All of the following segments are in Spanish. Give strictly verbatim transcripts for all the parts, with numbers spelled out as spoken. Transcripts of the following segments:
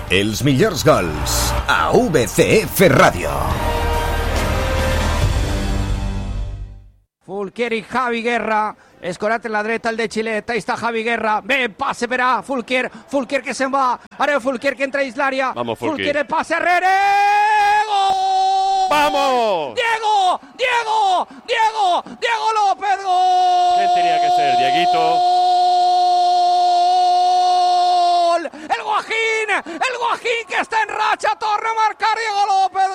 Els millors gols a V C F Ràdio. Fulquier i Javi Guerra, escorat en la dreta, el de Xilet, ahí está Javi Guerra, bé, passe per a Fulquier, Fulquier que se'n va, ara Fulquier que entra a l'àrea, Fulquier el passe arrere, gol! ¡Vamos! ¡Diego! ¡Diego! ¡Diego! ¡Diego López! ¡Gol! ¿Quién tenía que ser, Dieguito? ¡Gol! ¡El Guajín! ¡El Guajín que está en racha! ¡Torna a marcar Diego López!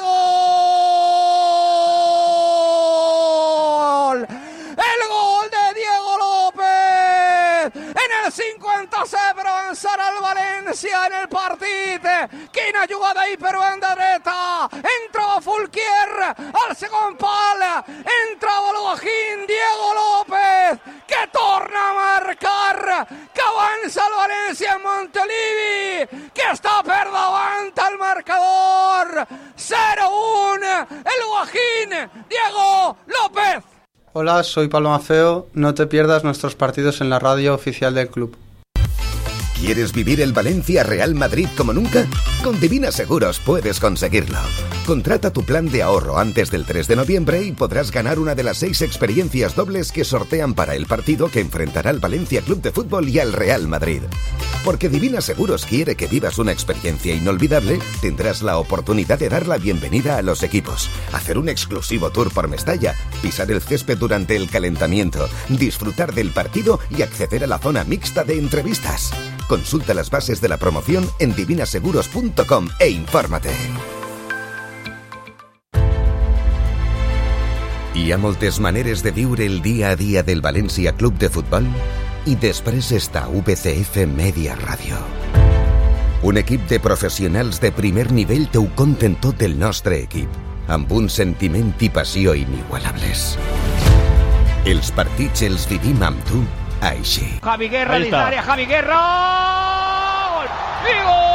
¡Gol! ¡El gol de Diego López! En el cinquanta-set per avançar al València en el partit. Quina jugada ahí per banda dreta. Entrava Fulquier al segon pal. Entrava el Guajín Diego López que torna a marcar. Que avança el València en Montolivi. Que està per davant al marcador. cero uno. El Guajín Diego López. Hola, soy Pablo Maceo. No te pierdas nuestros partidos en la radio oficial del club. ¿Quieres vivir el Valencia Real Madrid como nunca? Con Divina Seguros puedes conseguirlo. Contrata tu plan de ahorro antes del tres de noviembre y podrás ganar una de las seis experiencias dobles que sortean para el partido que enfrentará al Valencia Club de Fútbol y al Real Madrid. Porque Divina Seguros quiere que vivas una experiencia inolvidable, tendrás la oportunidad de dar la bienvenida a los equipos, hacer un exclusivo tour por Mestalla, pisar el césped durante el calentamiento, disfrutar del partido y acceder a la zona mixta de entrevistas. Consulta las bases de la promoción en divina seguros punto com e infórmate. Hi ha moltes maneres de viure el dia a dia del València Club de Futbol i després està V C F Media Ràdio. Un equip de professionals de primer nivell t'ho conten tot el nostre equip, amb un sentiment i passió inigualables. Els partits els vivim amb tu així. Javi Guerra dins l'àrea, Javi Guerra! Gol! I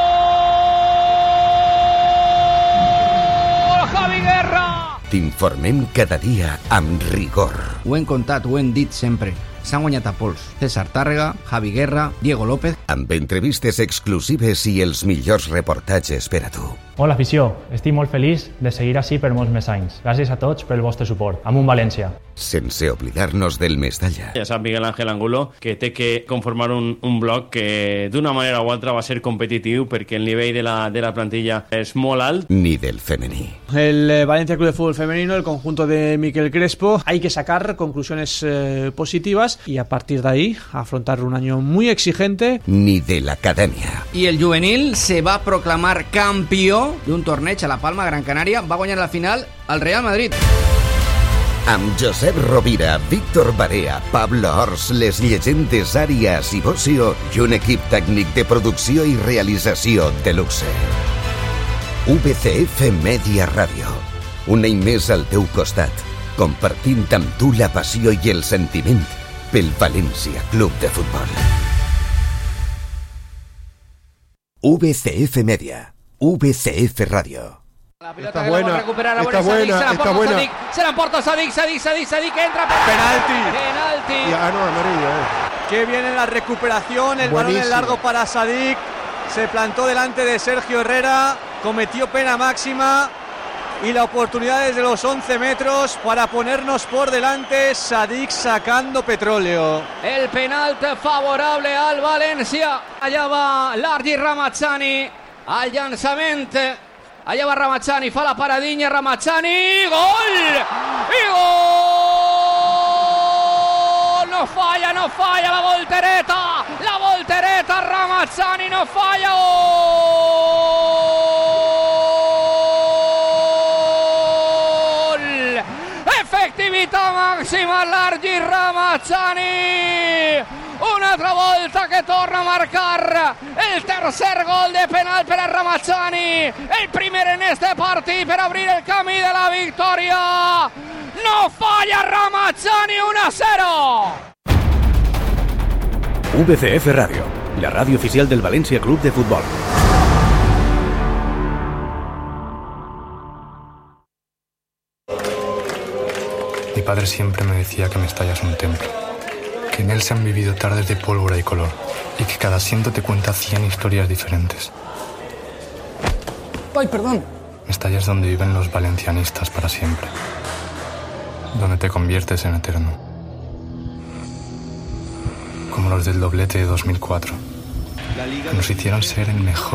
gol! Javi Guerra! T'informem cada dia amb rigor. Ho hem contat, ho hem dit sempre. S'han guanyat a pols. César Tàrrega, Javi Guerra, Diego López. Amb entrevistes exclusives i els millors reportatges per a tu. Hola, afició. Estic molt feliç de seguir així per molts més anys. Gràcies a tots pel vostre suport. Amunt València. Sense oblidar-nos del Mestalla. Ja sap Miguel Ángel Angulo que té que conformar un, un bloc que d'una manera o altra va ser competitiu perquè el nivell de la, de la plantilla és molt alt. Ni del femení. El eh, Valencia Club de Fútbol Femenino, el conjunto de Miquel Crespo, hay que sacar conclusiones eh, positivas y a partir de ahí afrontar un año muy exigente. Ni de la academia. I el juvenil se va proclamar campió d'un torneig a la Palma, Gran Canària. Va guanyar la final al Real Madrid. Amb Josep Rovira, Víctor Barea, Pablo Ors, les llegendes Àrias i Bocio i un equip tècnic de producció i realització de luxe. V C F Media Ràdio. Un any més al teu costat, compartint amb tu la passió i el sentiment pel València Club de Futbol. V C F Media. V C F Radio. La pelota está buena, recuperar, está buena, Sadik, está buena. Sadik, se la emporta Sadik, Sadik, Sadik, Sadik, que entra. Penalti. Penalti. Ya, no, amarillo, eh. Qué viene la recuperación, el Buenísimo. Balón en largo para Sadik. Se plantó delante de Sergio Herrera, cometió pena máxima y la oportunidad desde los once metros para ponernos por delante. Sadik sacando petróleo. El penalti favorable al València. Allà va l'Argi Ramazzani al llançament. Allà va Ramazzani, fa la paradinya, Ramazzani, gol! I gol! No falla, no falla la voltereta! La voltereta, Ramazzani no falla! Gol! Efectività màxima l'Argi Ramazzani! Un'altra volta che torna a marcar el tercer gol de penal per a Ramazzani, el primer en este partit per abrir el camí de la victòria. No falla Ramazzani, uno a cero. V C F Radio, la radio oficial del Valencia Club de Fútbol. Mi padre siempre me decía que Mestalla es un templo, que en él se han vivido tardes de pólvora y color, y que cada asiento te cuenta cien historias diferentes. Ay, perdón. Mestalla es donde viven los valencianistas para siempre. Donde te conviertes en eterno. Como los del doblete de dos mil cuatro. Que nos hicieron ser el mejor